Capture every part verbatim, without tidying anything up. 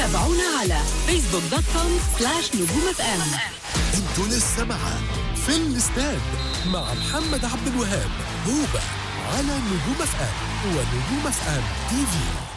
تابعونا على فيسبوك دوت كوم سلاش نجوم اف ام. انتوا لسه معاه في الاستاد مع محمد عبد الوهاب هوبا على نجوم اف ام ونجوم اف ام تي في.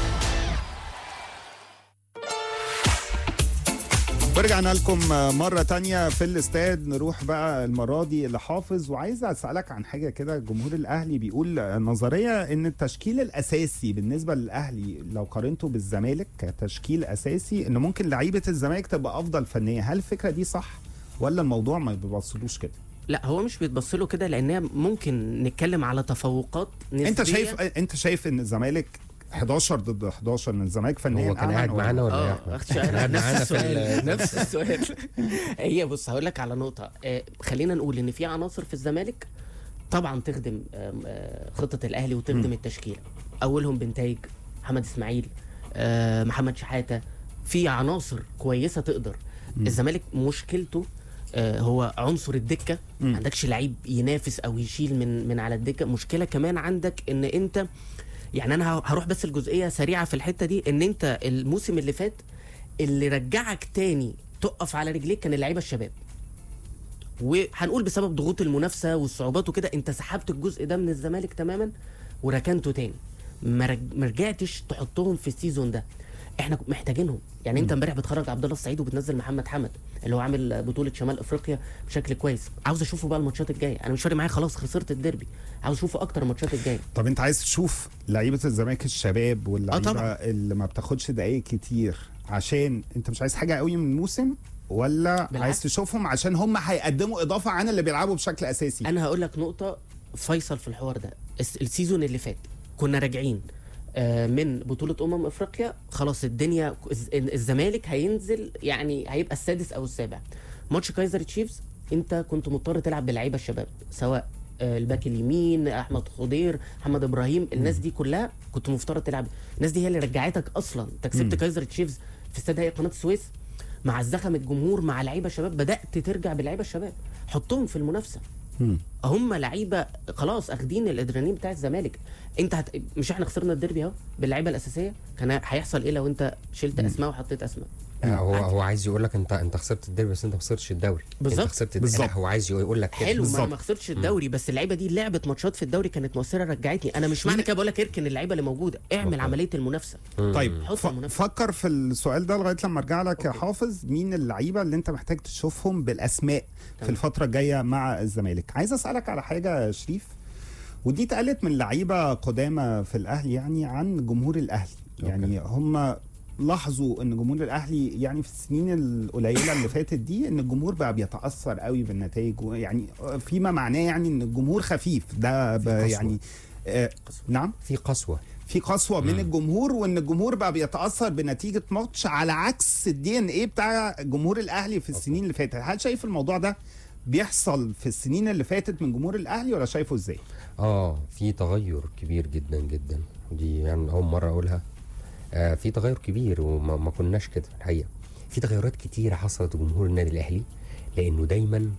ورجعنا لكم مرة تانية في الاستاد. نروح بقى المرة دي لحافظ، وعايز أسألك عن حاجة كده. جمهور الأهلي بيقول نظرية إن التشكيل الأساسي بالنسبة للأهلي لو قارنته بالزمالك كتشكيل أساسي إن ممكن لعيبة الزمالك تبقى أفضل فنية. هل الفكرة دي صح ولا الموضوع ما بيبصلوش كده؟ لا، هو مش بيتبص له كده، لأنها ممكن نتكلم على تفوقات نسبية. أنت شايف أنت شايف إن الزمالك حداشر ضد حداشر من الزمالك فنيا؟ هو كان قاعد معانا ولا اه قاعد معانا في السؤال نفس السؤال. هي بص هقول لك على نقطه. آه خلينا نقول ان في عناصر في الزمالك طبعا تخدم آه خطه الاهلي وتخدم التشكيله. اولهم بنتايج، محمد اسماعيل، آه محمد شحاته. في عناصر كويسه تقدر. م. الزمالك مشكلته آه هو عنصر الدكه. ما عندكش لعيب ينافس او يشيل من من على الدكه. مشكله كمان عندك ان انت يعني انا هروح بس الجزئيه سريعه في الحته دي، ان انت الموسم اللي فات اللي رجعك تاني تقف على رجليك كان اللعيبه الشباب، وهنقول بسبب ضغوط المنافسه والصعوبات وكده انت سحبت الجزء ده من الزمالك تماما وركنته تاني، ما رجعتش تحطهم في السيزون ده. احنا محتاجينهم. يعني انت امبارح بتخرج عبد الله السعيد وبتنزل محمد حمد اللي هو عامل بطوله شمال افريقيا بشكل كويس. عاوز اشوفه بقى الماتشات الجايه. انا مش فارق معايا خلاص خسرت الديربي، عاوز اشوفه اكتر الماتشات الجايه. طب انت عايز تشوف لعيبه الزمالك الشباب واللعيبه آه اللي ما بتاخدش دقايق كتير عشان انت مش عايز حاجه قوي من الموسم، ولا بالعكس عايز تشوفهم عشان هم هيقدموا اضافه عن اللي بيلعبوا بشكل اساسي؟ انا هقول لك نقطه فيصل في الحوار ده. السيزون اللي فات كنا راجعين من بطولة أمم أفريقيا، خلاص الدنيا الزمالك هينزل يعني هيبقى السادس أو السابع. ماتش كايزر تشيفز أنت كنت مضطر تلعب باللعيبة الشباب، سواء الباك اليمين أحمد خضير، محمد إبراهيم، الناس دي كلها كنت مفترض تلعب. الناس دي هي اللي رجعتك أصلا. أنت كسبت كايزر تشيفز في استاد هيئة قناة السويس مع الزخم الجمهور مع لعيبة شباب، بدأت ترجع باللعيبة الشباب، حطهم في المنافسة. هم لعيبه خلاص اخدين الادرينالين بتاع الزمالك. انت هت... مش احنا خسرنا الديربي اهو باللعيبه الاساسيه؟ كان هيحصل ايه لو انت شلت اسماء وحطيت اسماء؟ هو هو عايز يقول لك انت انت خسرت الديربي بس انت ما خسرتش الدوري. بالظبط انت خسرت الدوري. هو عايز يقول لك كده. حلو، ما ما خسرتش الدوري بس اللعيبه دي لعبت ماتشات في الدوري كانت مؤثره رجعتني. انا مش معنى كده بقول لك اركن اللعيبه اللي موجوده، اعمل أوكي. عمليه المنافسه. طيب ف... فكر في السؤال ده لغايه لما ارجع لك. أوكي. يا حافظ، مين اللعيبه اللي انت محتاج تشوفهم بالاسماء في الفتره الجايه مع الزمالك؟ عايز اسالك على حاجه شريف، ودي اتقالت من لعيبه قدامى في الاهلي يعني عن جمهور الاهلي. يعني هم لاحظوا ان جمهور الاهلي يعني في السنين القليله اللي فاتت دي ان الجمهور بقى بيتاثر قوي بالنتائج، يعني فيما معناه يعني ان الجمهور خفيف. ده يعني آه نعم في قسوه في قسوه من الجمهور، وان الجمهور بقى بيتاثر بنتيجه ماتش على عكس الدي ان ايه بتاع جمهور الاهلي في السنين اللي فاتت. هل شايف الموضوع ده بيحصل في السنين اللي فاتت من جمهور الاهلي ولا شايفه ازاي؟ اه في تغير كبير جدا جدا، ودي يعني اول مره اقولها. آه في تغير كبير وما ما كناش كده الحقيقه. في تغيرات كتيره حصلت جمهور النادي الاهلي، لانه دايما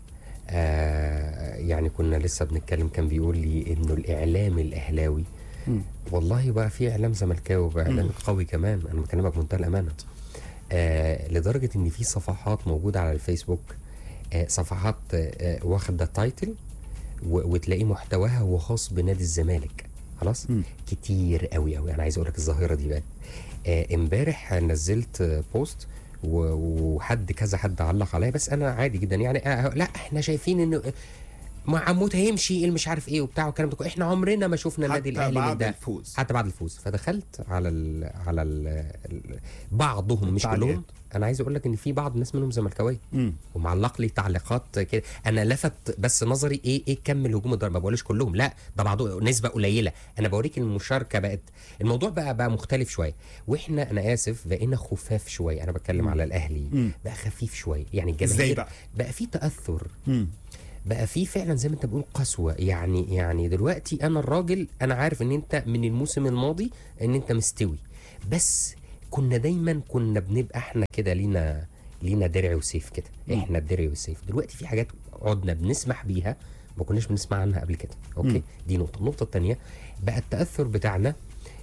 آه يعني كنا لسه بنتكلم كان بيقول لي انه الاعلام الاهلاوي م. والله بقى في اعلام زملكاوي وبقى اعلام قوي كمان. انا بكلمك بمنتهى الامانه. آه لدرجه ان في صفحات موجوده على الفيسبوك، آه صفحات آه واخده تايتل وتلاقيه محتواها هو خاص بنادي الزمالك. خلاص م. كتير قوي قوي. انا عايز اقول لك الظاهره دي بقى. امبارح آه نزلت بوست وحد كذا حد علق عليا، بس انا عادي جدا يعني. آه لا احنا شايفين انه مع موت هيمشي اللي مش عارف ايه وبتاع والكلام ده. احنا عمرنا ما شفنا النادي الاهلي من ده الفوز. حتى بعد الفوز. فدخلت على ال على ال بعضهم مش كلهم. انا عايز اقول لك ان في بعض الناس منهم زملكاويه ومعلق لي تعليقات كده. انا لفت بس نظري ايه ايه كم الهجوم الضرب. ما بقولش كلهم، لا ده بعضه نسبه قليله. انا بوريك المشاركه بقت الموضوع بقى بقى مختلف شويه. واحنا انا اسف بقينا خفاف شويه. انا بتكلم مم. على الاهلي مم. بقى خفيف شويه. يعني الجماهير بقى بقى في تاثر مم. بقى في فعلا زي ما انت بتقول قسوه. يعني يعني دلوقتي انا الراجل انا عارف ان انت من الموسم الماضي ان انت مستوي، بس كنا دايما كنا بنبقى احنا كده لينا لينا درع وسيف كده. احنا الدرع والسيف. دلوقتي في حاجات عدنا بنسمح بيها ما كناش بنسمع عنها قبل كده. اوكي م. دي نقطه. النقطه الثانيه بقى التاثر بتاعنا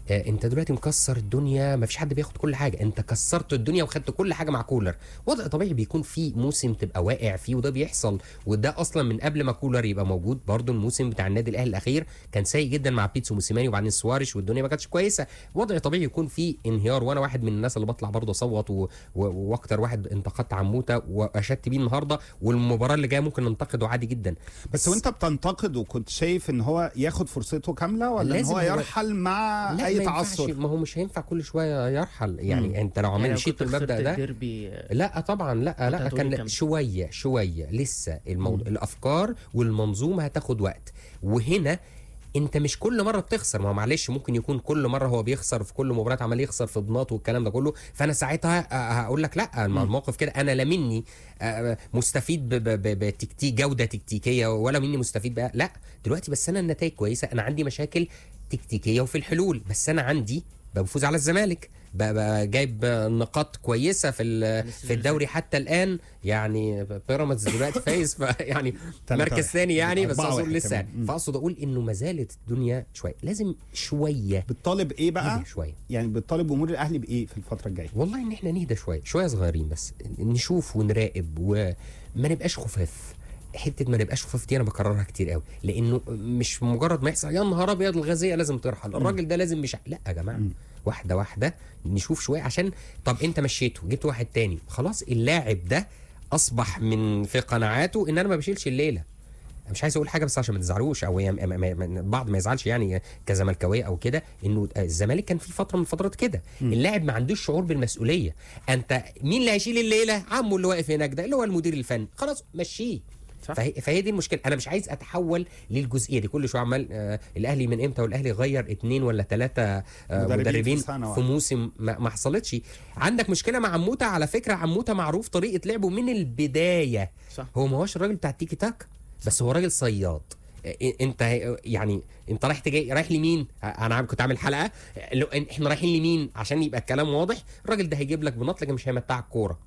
آه انت دلوقتي مكسر الدنيا، ما فيش حد بياخد كل حاجه، انت كسرت الدنيا وخدت كل حاجه مع كولر. وضع طبيعي بيكون في موسم تبقى واقع فيه، وده بيحصل، وده اصلا من قبل ما كولر يبقى موجود. برضو الموسم بتاع النادي الاهلي الاخير كان سيء جدا مع بيتسو موسيماني وبعدين سواريش، والدنيا ما كانتش كويسه. وضع طبيعي يكون في انهيار، وانا واحد من الناس اللي بطلع برضه اصوت و... و... واكتر واحد انتقدت عموته واشدت بيه النهارده، والمباراه اللي جايه ممكن ننتقده عادي جدا. بس وانت بتنتقد وكنت شايف ان هو ياخد فرصته كامله، ولا ان لازم هو هو- يرحل مع لا، اي ما ينفعش، تعثر؟ ما هو مش هينفع كل شويه يرحل يعني. مم. انت لو يعني عمال لو مشيت كنت بالمبدا خسرت ده، الديربي لا طبعا، لا كنت لا هتقولي كان كمل. شويه شويه لسه الموضوع، الافكار والمنظومه هتاخد وقت. وهنا انت مش كل مره بتخسر، ما هو معلش ممكن يكون كل مره هو بيخسر في كل مباراه، عمال يخسر في بناط والكلام ده كله، فانا ساعتها ه- هقول لك لا، ما الموقف كده انا لا مني آه، مستفيد ب- ب- ب- بتكتيك جوده تكتيكيه، ولا مني مستفيد بقى، لا دلوقتي بس انا النتائج كويسه، انا عندي مشاكل تكتيكيه وفي الحلول، بس انا عندي بفوز على الزمالك، ب- ب- جايب نقاط كويسه في ال- في الدوري حتى الان يعني. بيراميدز دلوقتي فايز ف- يعني مركز ثاني يعني، بس أربعة اقصد واحد لسه كمان. مم. فاقصد اقول انه ما زالت الدنيا شويه، لازم شويه بتطالب ايه بقى؟ نهدى شويه. يعني بتطالب جمهور الاهلي بايه في الفتره الجايه؟ والله ان احنا نهدى شويه شويه صغيرين، بس نشوف ونراقب وما نبقاش خفاف. حته ما نبقاش خفاف دي انا بكررها كتير قوي، لانه مش مجرد ما يحصل يا نهار ابيض الغازيه لازم ترحل، الراجل ده لازم مش، لا يا جماعه، واحده واحده نشوف شويه. عشان طب انت مشيته جبت واحد تاني، خلاص اللاعب ده اصبح من في قناعاته ان انا ما بشيلش الليله. مش عايز اقول حاجه بس عشان ما تزعلوش، او يعني ما- ما- ما- بعض ما يزعلش يعني كزملكاويه او كده، انه الزمالك كان في فتره من الفترات كده اللاعب ما عندوش شعور بالمسؤوليه. انت مين اللي هيشيل الليله؟ عمه اللي واقف هناك ده اللي هو المدير الفني، خلاص مشيه. صح. فهي, فهي دي المشكله. انا مش عايز اتحول للجزئيه دي كل شويه عمال آه الاهلي من امتى والاهلي غير اتنين ولا ثلاثه آه مدربين مدربين في سنة في واحدة. موسم ما, ما حصلتش. عندك مشكله مع عموته، على فكره عموته معروف طريقه لعبه من البدايه، صح. هو ما هوش الراجل بتاع التيكي تاك، بس هو راجل صياد. إيه- انت يعني انت رايح تجي رايح لمين؟ انا عم كنت عامل حلقه لو إن- احنا رايحين لمين عشان يبقى الكلام واضح. الراجل ده هيجيب لك بنط لكن مش هيمتعك كوره.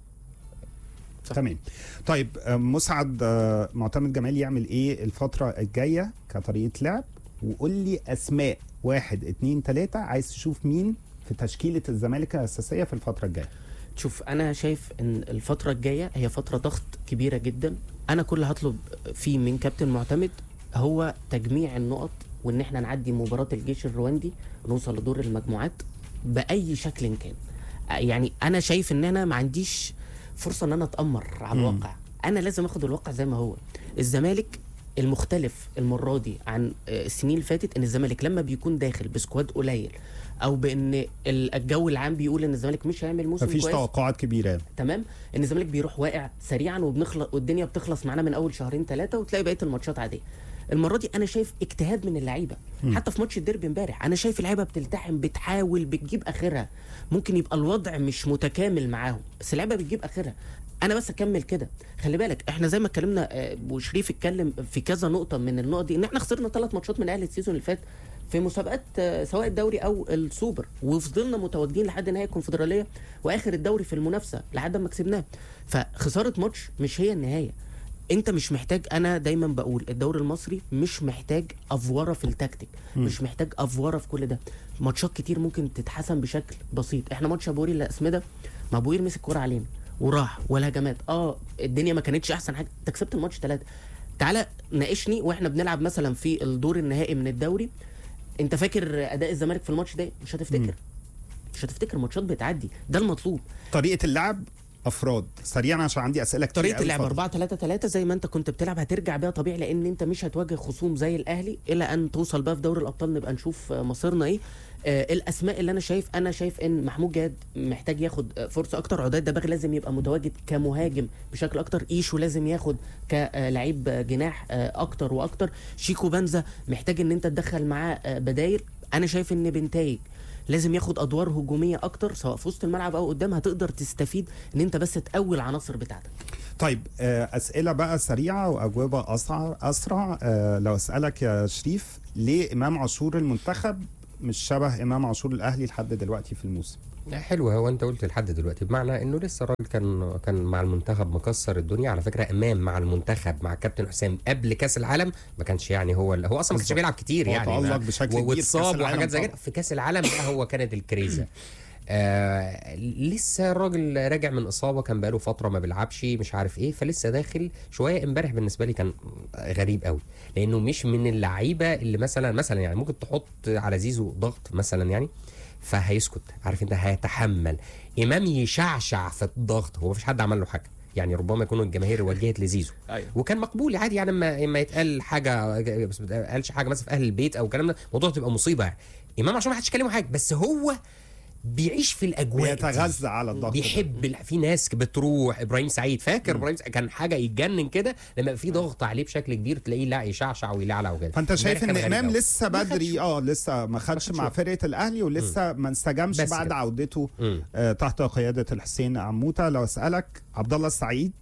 تمام. طيب آه، مسعد، آه، معتمد جمال يعمل ايه الفتره الجايه كطريقه لعب؟ وقول لي اسماء واحد اتنين تلاته عايز تشوف مين في تشكيله الزمالك الاساسيه في الفتره الجايه. شوف انا شايف ان الفتره الجايه هي فتره ضغط كبيره جدا. انا كل اللي هطلب فيه من كابتن معتمد هو تجميع النقط، وان احنا نعدي مباراه الجيش الرواندي ونوصل لدور المجموعات باي شكل كان. يعني انا شايف ان انا ما عنديش فرصه ان انا اتامر على مم. الواقع، انا لازم اخد الواقع زي ما هو. الزمالك المختلف المره دي عن آه، السنين اللي فاتت ان الزمالك لما بيكون داخل بسكواد قليل، او بان ال- الجو العام بيقول ان الزمالك مش هيعمل موسم مفيش كويس، توقعات كبيره. تمام، ان الزمالك بيروح واقع سريعا وبنخلص والدنيا بتخلص معانا من اول شهرين ثلاثه وتلاقي بقيه الماتشات عاديه. المره دي انا شايف اجتهاد من اللعيبه، حتى في ماتش الديربي امبارح انا شايف اللعيبه بتلتحم بتحاول بتجيب اخرها. ممكن يبقى الوضع مش متكامل معاهم بس اللعيبه بتجيب اخرها. انا بس اكمل كده. خلي بالك احنا زي ما اتكلمنا آه، وشريف اتكلم في كذا نقطه من النقط دي، ان احنا خسرنا ثلاث ماتشات من الاهلي السيزون اللي فات في مسابقات آه، سواء الدوري او السوبر، وفضلنا متواجدين لحد نهايه الكونفدراليه واخر الدوري في المنافسه لحد ما كسبناه. فخساره ماتش مش هي النهايه. انت مش محتاج، انا دايما بقول الدوري المصري مش محتاج افوره في التكتيك، مش محتاج افوره في كل ده. ماتشات كتير ممكن تتحسن بشكل بسيط. احنا ماتش ابو قير الاسمده، ما ابو قير مسك كوره علينا وراح والهجمات اه الدنيا ما كانتش احسن حاجه، انت كسبت الماتش ثلاثه. تعالى ناقشني واحنا بنلعب مثلا في الدور النهائي من الدوري، انت فاكر اداء الزمالك في الماتش ده؟ مش هتفتكر. مش هتفتكر. ماتشات بتعدي، ده المطلوب. طريقه اللعب افراد سريعا عشان عندي اسئله كتير. طريقه قوي اللعب اتفضل. أربعة ثلاثة ثلاثة زي ما انت كنت بتلعب هترجع بيها طبيعي، لان انت مش هتواجه خصوم زي الاهلي الى ان توصل بقى في دوري الابطال نبقى نشوف آه، مصيرنا ايه. آه الاسماء اللي انا شايف انا شايف ان محمود جاد محتاج ياخد آه، فرصه اكتر. عداد دباغ لازم يبقى متواجد كمهاجم بشكل اكتر. ايشو لازم ياخد كلاعب آه، جناح آه، اكتر واكتر. شيكو بنزا محتاج ان انت تدخل معاه آه، بدايل. انا شايف ان بنتايج لازم ياخد ادوار هجوميه اكتر سواء في وسط الملعب او قدام، هتقدر تستفيد ان انت بس تقوي العناصر بتاعتك. طيب آه، اسئله بقى سريعه واجوبه اسرع اسرع. آه، لو اسالك يا شريف، ليه امام عاشور المنتخب مش شبه امام عاشور الاهلي لحد دلوقتي في الموسم؟ حلوه. هو انت قلت لحد دلوقتي بمعنى انه لسه الراجل كان كان مع المنتخب مكسر الدنيا على فكره. امام مع المنتخب مع كابتن حسام قبل كاس العالم ما كانش يعني هو هو اصلا ما كانش بيلعب كتير هو يعني تألق بشكل كبير في واتصاب كأس العالم وحاجات زي كده طبعا. في كاس العالم بقى هو كانت الكريزه. آه لسه الراجل راجع من اصابه كان بقاله فتره ما بيلعبش مش عارف ايه، فلسه داخل شويه. امبارح بالنسبه لي كان غريب قوي لانه مش من اللعيبه اللي مثلا مثلا يعني ممكن تحط على زيزو ضغط مثلا يعني فهيسكت، عارف انت، هيتحمل. امام يشعشع في الضغط، هو مفيش حد عمل له حاجه يعني، ربما يكون الجماهير وجهت لزيزو أيوة. وكان مقبول عادي يعني. اما اما يتقال حاجه بس ما قالش حاجه مثلا في اهل البيت او الكلام ده الموضوع تبقى مصيبه يعني. امام عشان ما حدش يكلمه حاجه، بس هو بيعيش في الاجواء، بيتغذى على الضغط، بيحب ال... في ناس بتروح. ابراهيم سعيد فاكر ابراهيم سعيد كان حاجه يتجنن كده لما يبقى في ضغط عليه بشكل كبير تلاقيه لا يشعشع ويلعلع وكده. فانت شايف ان امام لسه بدري اه لسه ما خدش مع فرقه الاهلي ولسه ما انسجمش بعد كده. عودته آه تحت قياده الحسين عموته. لو اسالك عبد الله السعيد،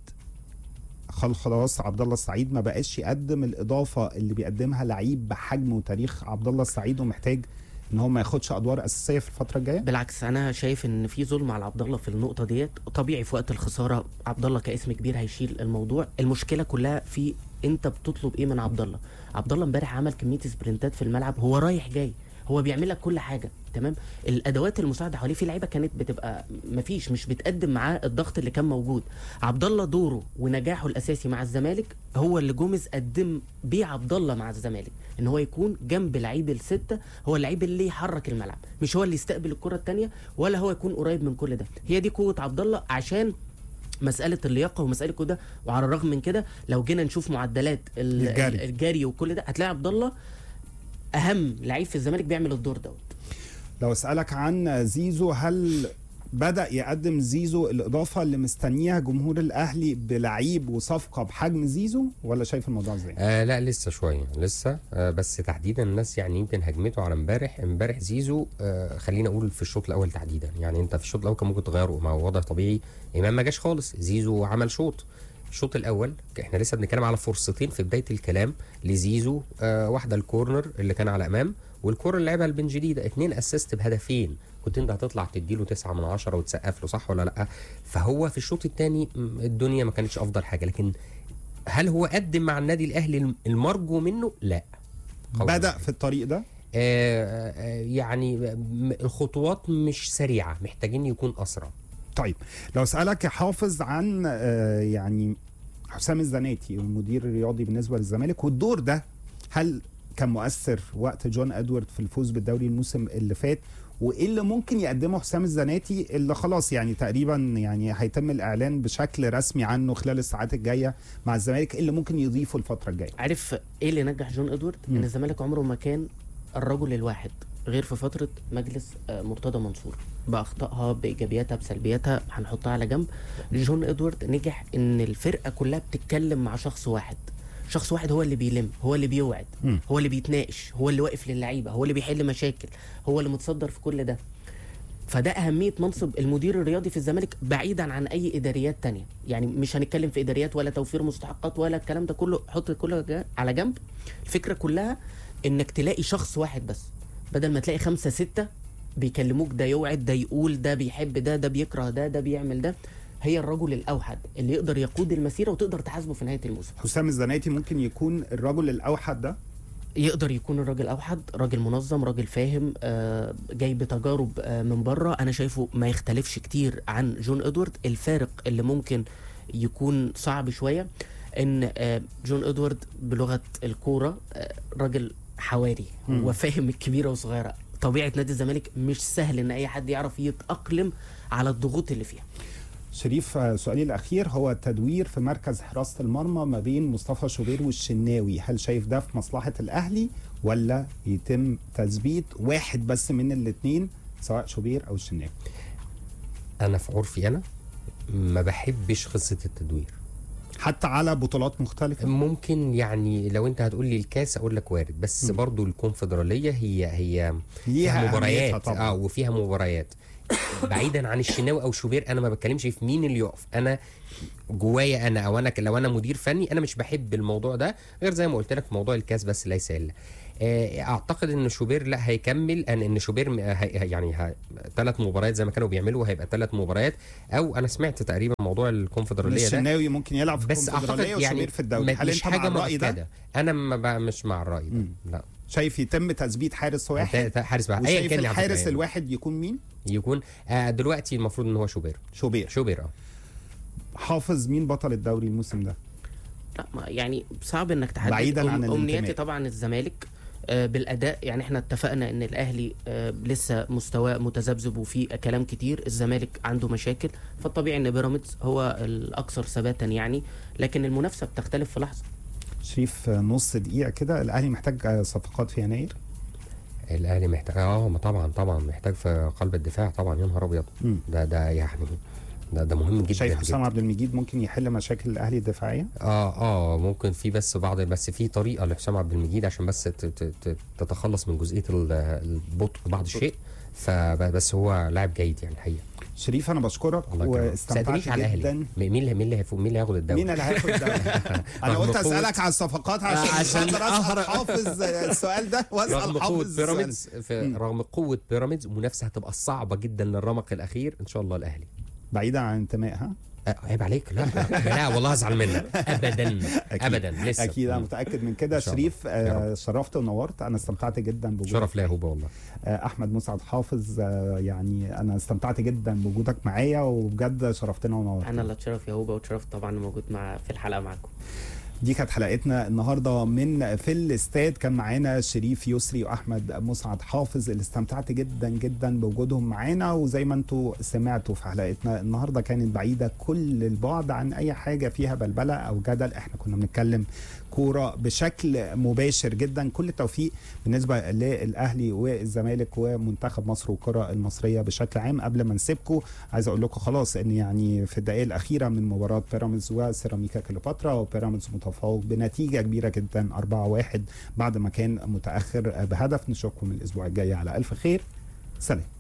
خلاص عبد الله السعيد ما بقاش يقدم الاضافه اللي بيقدمها لعيب بحجم وتاريخ عبد الله السعيد، ومحتاج ان هو ما ياخدش ادوار اساسيه في الفتره الجايه. بالعكس انا شايف ان في ظلم على عبد الله في النقطه ديت. طبيعي في وقت الخساره عبد الله كاسم كبير هيشيل الموضوع. المشكله كلها في انت بتطلب ايه من عبد الله. عبد الله امبارح عمل كميه سبرنتات في الملعب، هو رايح جاي، هو بيعمل لك كل حاجه تمام. الادوات المساعده حواليه في لعيبه كانت بتبقى مفيش مش بتقدم معاه الضغط اللي كان موجود. عبد الله دوره ونجاحه الاساسي مع الزمالك هو اللي جوميز قدم بيه عبد الله مع الزمالك، ان هو يكون جنب لعيب السته، هو اللعيب اللي يحرك الملعب، مش هو اللي يستقبل الكره الثانيه ولا هو يكون قريب من كل ده. هي دي قوه عبد الله عشان مساله اللياقه ومساله كده. وعلى الرغم من كده لو جينا نشوف معدلات الجري, الجري وكل ده هتلاقي عبد الله اهم لعيب في الزمالك بيعمل الدور دوت. لو اسالك عن زيزو، هل بدأ يقدم زيزو الإضافة اللي مستنيها جمهور الأهلي بلعيب وصفقة بحجم زيزو، ولا شايف الموضوع ازاي؟ آه لا لسه شوية لسه. آه بس تحديدا الناس يعني يمكن هجمته على امبارح امبارح زيزو. آه خلينا أقول في الشوط الأول تحديدا، يعني أنت في الشوط الأول كان ممكن تغيره مع وضع طبيعي. إمام ما جاش خالص، زيزو عمل شوط. الشوط الاول احنا لسه بنتكلم على فرصتين في بدايه الكلام لزيزو. آه واحده الكورنر اللي كان على امام، والكوره اللي لعبها البن جديده، اتنين اسيست بهدفين. كنت انت هتطلع تديله تسعة من عشرة وتسقف له، صح ولا لا؟ فهو في الشوط الثاني الدنيا ما كانتش افضل حاجه، لكن هل هو قدم مع النادي الاهلي المرجو منه؟ لا. بدأ في الطريق ده. آه آه يعني الخطوات مش سريعه، محتاجين يكون اسرع. طيب لو اسالك يا حافظ عن آه يعني حسام الزناتي المدير الرياضي بالنسبه للزمالك، والدور ده هل كان مؤثر وقت جون ادوارد في الفوز بالدوري الموسم اللي فات، وايه اللي ممكن يقدمه حسام الزناتي اللي خلاص يعني تقريبا يعني هيتم الاعلان بشكل رسمي عنه خلال الساعات الجايه مع الزمالك، ايه اللي ممكن يضيفه الفتره الجايه؟ عارف ايه اللي نجح جون ادوارد؟ ان الزمالك عمره ما كان الرجل الواحد، غير في فتره مجلس مرتضى منصور باخطائها بايجابياتها بسلبياتها هنحطها على جنب. جون ادوارد نجح ان الفرقه كلها بتتكلم مع شخص واحد، شخص واحد هو اللي بيلم، هو اللي بيوعد، م. هو اللي بيتناقش، هو اللي واقف للعيبه، هو اللي بيحل مشاكل، هو اللي متصدر في كل ده. فده اهميه منصب المدير الرياضي في الزمالك بعيدا عن اي اداريات تانية. يعني مش هنتكلم في اداريات ولا توفير مستحقات ولا الكلام ده كله، حط كله على جنب. الفكره كلها انك تلاقي شخص واحد بس، بدل ما تلاقي خمسة ستة بيكلموك، ده يوعد، ده يقول، ده بيحب ده، ده بيكره ده، ده بيعمل ده. هي الرجل الاوحد اللي يقدر يقود المسيره وتقدر تحاسبه في نهايه الموسم. حسام الزناتي ممكن يكون الرجل الاوحد ده؟ يقدر يكون الراجل اوحد، راجل منظم، راجل فاهم، آه جاي بتجارب آه من بره. انا شايفه ما يختلفش كتير عن جون ادوارد. الفارق اللي ممكن يكون صعب شويه ان آه جون ادوارد بلغه الكوره آه راجل حواري، هو فاهم الكبيره والصغيره. طبيعه نادي الزمالك مش سهل ان اي حد يعرف يتاقلم على الضغوط اللي فيها. شريف، سؤالي الأخير هو التدوير في مركز حراسة المرمى ما بين مصطفى شوبير والشناوي، هل شايف ده في مصلحة الأهلي ولا يتم تثبيت واحد بس من الاثنين سواء شوبير أو الشناوي؟ أنا في عرفي أنا ما بحبش قصة التدوير حتى على بطولات مختلفة. ممكن يعني لو انت هتقول لي الكاس اقول لك وارد، بس م. برضو الكونفدرالية هي هي فيها مباريات اه وفيها مباريات بعيدا عن الشناوي او شوبير. انا ما بتكلمش في مين اللي يقف، انا جوايا انا او انا لو انا مدير فني انا مش بحب الموضوع ده، غير زي ما قلت لك في موضوع الكاس بس ليس الا. آه، اعتقد ان شوبير لا هيكمل، ان ان شوبير م- هي يعني ثلاث مباريات زي ما كانوا بيعملوا، هيبقى ثلاث مباريات، او انا سمعت تقريبا موضوع الكونفدراليه ده، الشناوي ممكن يلعب في بس اعتقد الكونفدراليه يعني وشوبير في الدوري. ما- هل مش انت مع حاجه الراي ده؟ مؤكده. انا ما بقى مش مع الراي ده، لا. شايف يتم تثبيت حارس واحد؟ ت- ت- حارس بقى ايا وشايف كان على فكرة الحارس يعني. الواحد يكون مين؟ يكون آه دلوقتي المفروض ان هو شوبير. شوبير. شوبير اه حافظ مين بطل الدوري الموسم ده؟ لا ما يعني صعب انك تحدد. بعيداً عن أم- امنياتي الانتماء. طبعا الزمالك آه، بالاداء. يعني احنا اتفقنا ان الاهلي آه، لسه مستواه متذبذب وفي كلام كتير، الزمالك عنده مشاكل، فالطبيعي ان بيراميدز هو الاكثر ثباتا يعني، لكن المنافسه بتختلف في لحظه. شريف نص دقيقه كده، الاهلي محتاج صفقات في يناير؟ الاهلي محتاج اه ما طبعا طبعا محتاج في قلب الدفاع طبعا، يا نهار ابيض. مم. ده ده يعني ده ده مهم جدا. شايف حسام جداً. عبد المجيد ممكن يحل مشاكل الاهلي الدفاعيه؟ اه اه ممكن في بس بعض، بس في طريقه لحسام عبد المجيد عشان بس ت- ت- ت- تتخلص من جزئيه ال- البطء بعض الشيء، فبس هو لاعب جيد يعني الحقيقه. شريف انا بشكرك الله يكرمك. واستمتعت سألتنيش على الاهلي، جدا. م- مين اللي مين اللي هيفوز، مين اللي هياخد الدوري؟ مين اللي هياخد الدوري؟ انا رغم قلت قوة- اسالك على الصفقات عشان عشان عشان اقدر اسال أهرب. حافظ السؤال ده رغم واسال قوة حافظ السؤال. بيراميدز في مم. رغم قوة بيراميدز المنافسة هتبقى صعبة جدا للرمق الأخير، إن شاء الله الأهلي. بعيدا عن انتمائها. أه، عيب عليك، لا لا, لا والله هزعل منك ابدا. ابدا لسه اكيد انا مم. متاكد من كده. إن شاء الله. شريف يا آه رب. شرفت ونورت، انا استمتعت جدا بوجودك. شرف ليا هوبا والله. آه احمد مسعد حافظ، آه يعني انا استمتعت جدا بوجودك معايا وبجد شرفتنا ونورت. انا اللي اتشرف يا هوبا، واتشرفت طبعا موجود مع في الحلقه معاكم. دي كانت حلقتنا النهارده من في الاستاد، كان معانا شريف يسري واحمد مسعد حافظ اللي استمتعت جدا جدا بوجودهم معانا، وزي ما انتم سمعتوا في حلقتنا النهارده كانت بعيده كل البعد عن اي حاجه فيها بلبله او جدل، احنا كنا بنتكلم كوره بشكل مباشر جدا. كل التوفيق بالنسبه للاهلي والزمالك ومنتخب مصر والكره المصريه بشكل عام. قبل ما نسيبكم عايز اقول لكم خلاص ان يعني في الدقائق الاخيره من مباراه بيراميدز وسيراميكا كليوباترا، وبيراميدز متفوق بنتيجه كبيره جدا أربعة واحد بعد ما كان متاخر بهدف. نشوفكم الاسبوع الجاي على الف خير، سلام.